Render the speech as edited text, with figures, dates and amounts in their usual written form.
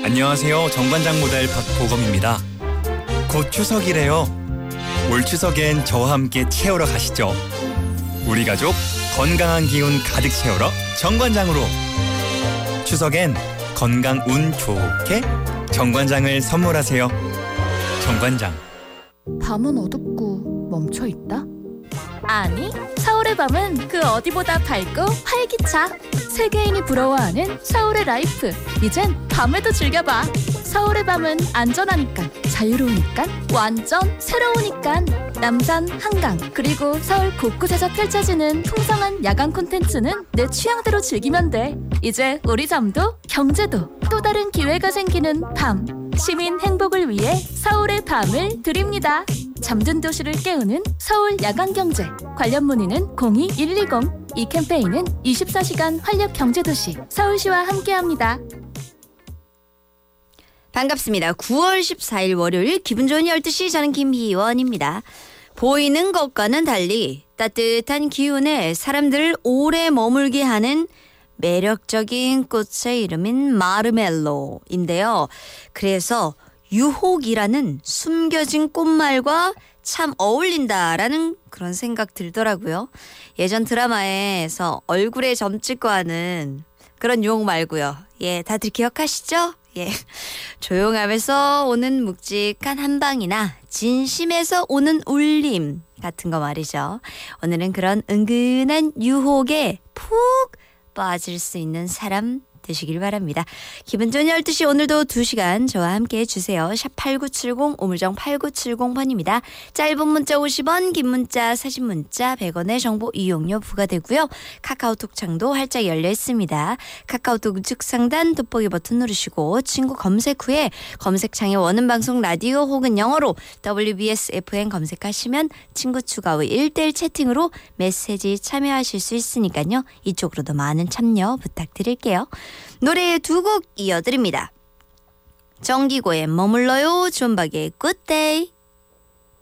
안녕하세요. 정관장 모델 박보검입니다. 곧 추석이래요. 올 추석엔 저와 함께 채우러 가시죠. 우리 가족 건강한 기운 가득 채우러 정관장으로. 추석엔 건강 운 좋게 정관장을 선물하세요. 정관장. 밤은 어둡고 멈춰있다? 아니, 서울의 밤은 그 어디보다 밝고 활기차. 세계인이 부러워하는 서울의 라이프. 이젠 밤에도 즐겨봐. 서울의 밤은 안전하니까, 자유로우니까, 완전 새로우니까. 남산, 한강, 그리고 서울 곳곳에서 펼쳐지는 풍성한 야간 콘텐츠는 내 취향대로 즐기면 돼. 이제 우리 잠도 경제도 또 다른 기회가 생기는 밤. 시민 행복을 위해 서울의 밤을 드립니다. 잠든 도시를 깨우는 서울 야간경제. 관련 문의는 02-120. 이 캠페인은 24시간 활력 경제도시 서울시와 함께합니다. 반갑습니다. 9월 14일 월요일 기분 좋은 12시, 저는 김희원입니다. 보이는 것과는 달리 따뜻한 기운에 사람들을 오래 머물게 하는 매력적인 꽃의 이름인 마르멜로인데요. 그래서 유혹이라는 숨겨진 꽃말과 참 어울린다라는 그런 생각 들더라고요. 예전 드라마에서 얼굴에 점 찍고 하는 그런 유혹 말고요. 예, 다들 기억하시죠? 예, 조용함에서 오는 묵직한 한방이나 진심에서 오는 울림 같은 거 말이죠. 오늘은 그런 은근한 유혹에 푹 빠질 수 있는 사람 되시길 바랍니다. 기분 좋은 12시, 오늘도 2시간 저와 함께 해주세요. 샵8970, 우물정 8970번입니다. 짧은 문자 50원, 긴 문자 사진 문자 100원의 정보 이용료 부과되고요. 카카오톡 창도 활짝 열려 있습니다. 카카오톡 우측 상단 돋보기 버튼 누르시고 친구 검색 후에 검색창에 원음 방송 라디오 혹은 영어로 WBS FM 검색하시면 친구 추가 후 1대1 채팅으로 메시지 참여하실 수 있으니까요. 이쪽으로도 많은 참여 부탁드릴게요. 노래 2곡 이어드립니다. 정기고의 머물러요, 존박의 굿데이.